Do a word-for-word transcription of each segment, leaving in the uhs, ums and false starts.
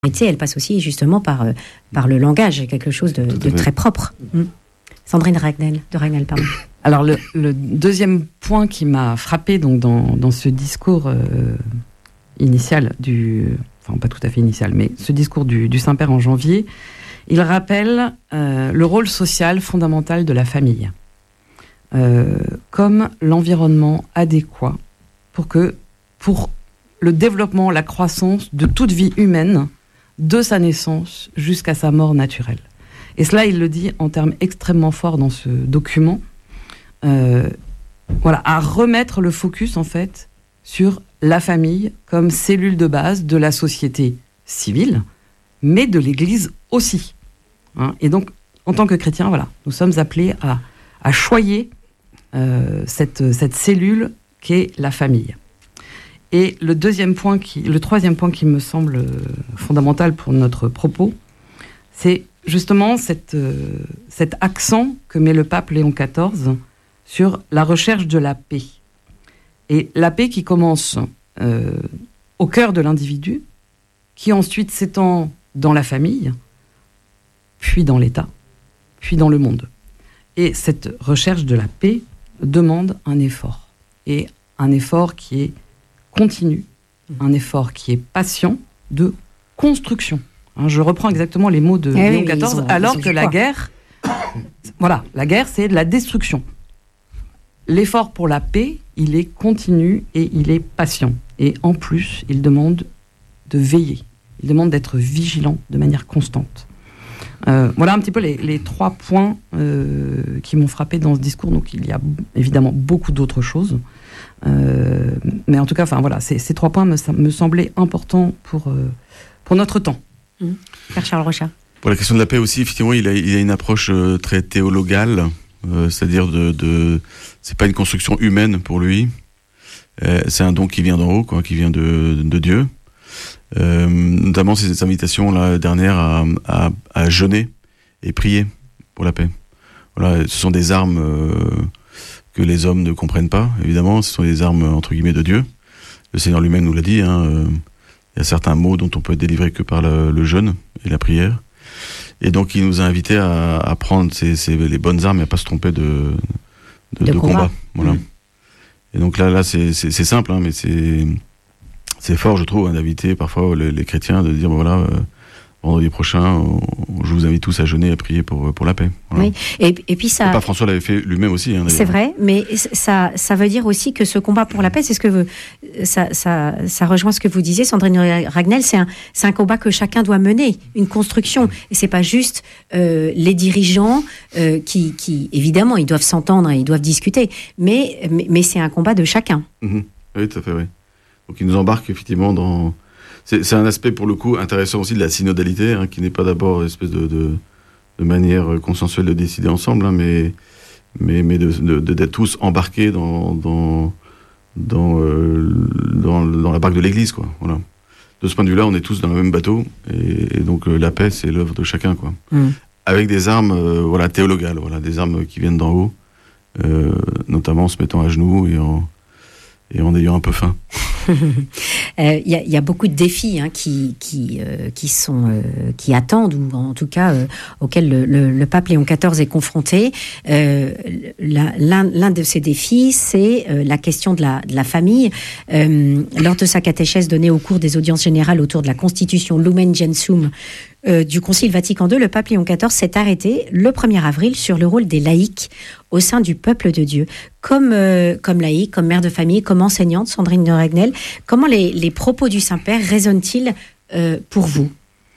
Elle passe aussi justement par, euh, par le langage, quelque chose de, de très propre. Mmh. Sandrine Ragnel, de Ragnel, pardon. Alors le, le deuxième point qui m'a frappé donc dans, dans ce discours euh, initial du, enfin pas tout à fait initial, mais ce discours du, du Saint-Père en janvier, il rappelle euh, le rôle social fondamental de la famille euh, comme l'environnement adéquat pour que pour le développement, la croissance de toute vie humaine, de sa naissance jusqu'à sa mort naturelle. Et cela, il le dit en termes extrêmement forts dans ce document, euh, voilà, à remettre le focus, en fait, sur la famille comme cellule de base de la société civile, mais de l'Église aussi. Hein. Et donc, en tant que chrétiens, voilà, nous sommes appelés à, à choyer euh, cette, cette cellule qu'est la famille. Et le deuxième point, qui, le troisième point qui me semble euh, fondamental pour notre propos, c'est justement cette, euh, cet accent que met le pape Léon quatorze sur la recherche de la paix. Et la paix qui commence euh, au cœur de l'individu, qui ensuite s'étend dans la famille, puis dans l'État, puis dans le monde. Et cette recherche de la paix demande un effort. Et un effort qui est continu, un effort qui est patient de construction. Hein, je reprends exactement les mots de eh Léon oui, quatorze, ont, alors que la guerre, voilà, la guerre, c'est de la destruction. L'effort pour la paix, il est continu et il est patient. Et en plus, il demande de veiller. Il demande d'être vigilant de manière constante. Euh, voilà un petit peu les, les trois points euh, qui m'ont frappé dans ce discours. Donc il y a évidemment beaucoup d'autres choses. Euh, mais en tout cas, enfin voilà, ces, ces trois points me, me semblaient importants pour, euh, pour notre temps. Mmh. Père Charles Rochat. Pour la question de la paix aussi, effectivement, il a, il a une approche euh, très théologale, euh, c'est-à-dire de, de, c'est pas une construction humaine pour lui, euh, c'est un don qui vient d'en haut, quoi, qui vient de, de Dieu. Euh, notamment ces invitations là dernière à, à, à jeûner et prier pour la paix. Voilà, ce sont des armes. Euh, que les hommes ne comprennent pas, évidemment, ce sont des armes entre guillemets de Dieu. Le Seigneur lui-même nous l'a dit, hein, euh, il y a certains mots dont on peut être délivré que par le, le jeûne et la prière. Et donc il nous a invités à, à prendre ces, ces, les bonnes armes et à pas se tromper de, de, de, de combat. combat. Voilà. Mmh. Et donc là, là c'est, c'est, c'est simple, hein, mais c'est, c'est fort, je trouve, hein, d'inviter parfois les, les chrétiens, de dire, ben voilà, euh, vendredi prochain, on, je vous invite tous à jeûner et à prier pour, pour la paix. Voilà. Oui. Et, et puis ça. Et pas François l'avait fait lui-même aussi. Hein, c'est vrai, mais ça, ça veut dire aussi que ce combat pour la paix, c'est ce que vous, ça, ça, ça rejoint ce que vous disiez, Sandrine Ragnel, c'est un, c'est un combat que chacun doit mener, une construction. Et c'est pas juste euh, les dirigeants euh, qui, qui, évidemment, ils doivent s'entendre et ils doivent discuter, mais, mais, mais c'est un combat de chacun. Mmh. Oui, tout à fait, oui. Donc il nous embarque effectivement dans. C'est, c'est un aspect, pour le coup, intéressant aussi de la synodalité, hein, qui n'est pas d'abord une espèce de, de, de manière consensuelle de décider ensemble, hein, mais, mais, mais de, de, de, d'être tous embarqués dans, dans, dans, euh, dans, dans la barque de l'Église, quoi. Voilà. De ce point de vue-là, on est tous dans le même bateau, et, et donc euh, la paix, c'est l'œuvre de chacun, quoi. Mmh. Avec des armes euh, voilà, théologales, voilà, des armes qui viennent d'en haut, euh, notamment en se mettant à genoux et en, et en ayant un peu faim. Il euh, y, y a beaucoup de défis hein, qui, qui, euh, qui, sont, euh, qui attendent, ou en tout cas euh, auxquels le, le, le pape Léon quatorze est confronté. Euh, la, l'un, l'un de ces défis, c'est euh, la question de la, de la famille. Euh, lors de sa catéchèse donnée au cours des audiences générales autour de la Constitution Lumen Gentium euh, du Concile Vatican deux, le pape Léon quatorze s'est arrêté le premier avril sur le rôle des laïcs au sein du peuple de Dieu. Comme, euh, comme laïque, comme mère de famille, comme enseignante, Sandrine de Ragnel, comment les, les propos du Saint-Père résonnent-ils euh, pour vous ?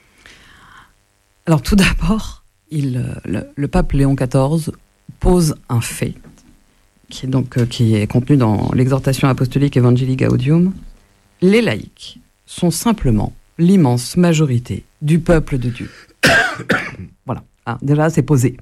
Alors tout d'abord, il, le, le pape Léon quatorze pose un fait, qui est, donc, euh, qui est contenu dans l'exhortation apostolique Evangelii Gaudium. Les laïcs sont simplement l'immense majorité du peuple de Dieu. Voilà, ah, déjà c'est posé.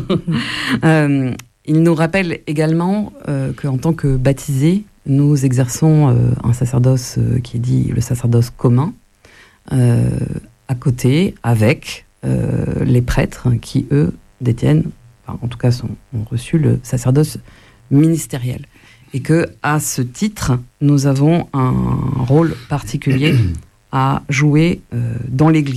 euh, il nous rappelle également euh, qu'en tant que baptisés, nous exerçons euh, un sacerdoce euh, qui est dit le sacerdoce commun, euh, à côté, avec euh, les prêtres qui, eux, détiennent, enfin, en tout cas sont, ont reçu le sacerdoce ministériel. Et que, à ce titre, nous avons un rôle particulier à jouer euh, dans l'Église.